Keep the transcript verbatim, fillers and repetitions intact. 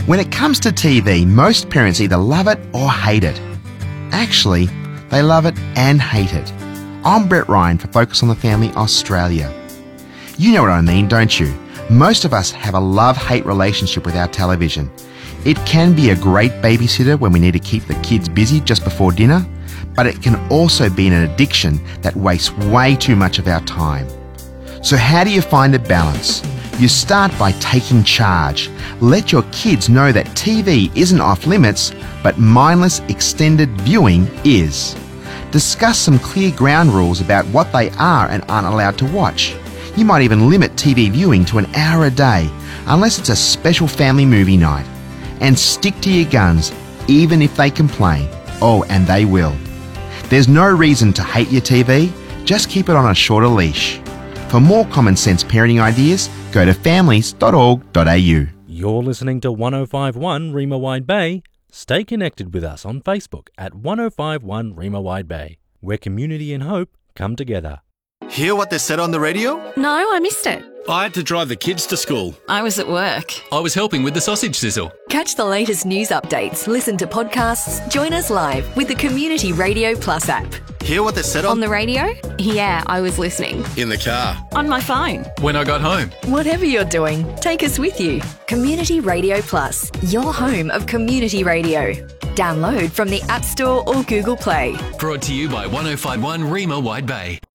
When it comes to T V, most parents either love it or hate it. Actually, they love it and hate it. I'm Brett Ryan for Focus on the Family Australia. You know what I mean, don't you? Most of us have a love-hate relationship with our television. It can be a great babysitter when we need to keep the kids busy just before dinner, but it can also be an addiction that wastes way too much of our time. So how do you find a balance? You start by taking charge. Let your kids know that T V isn't off limits, but mindless extended viewing is. Discuss some clear ground rules about what they are and aren't allowed to watch. You might even limit T V viewing to an hour a day, unless it's a special family movie night. And stick to your guns, even if they complain. Oh, and they will. There's no reason to hate your T V, just keep it on a shorter leash. For more common sense parenting ideas, go to families dot org dot a u. You're listening to one oh five point one Rima Wide Bay. Stay connected with us on Facebook at one oh five point one Rima Wide Bay, where community and hope come together. Hear what they said on the radio? No, I missed it. I had to drive the kids to school. I was at work. I was helping with the sausage sizzle. Catch the latest news updates, listen to podcasts, join us live with the Community Radio Plus app. Hear what they said on, On the radio? Yeah, I was listening. In the car. On my phone. When I got home. Whatever you're doing, take us with you. Community Radio Plus, your home of community radio. Download from the App Store or Google Play. Brought to you by one oh five point one Rima Wide Bay.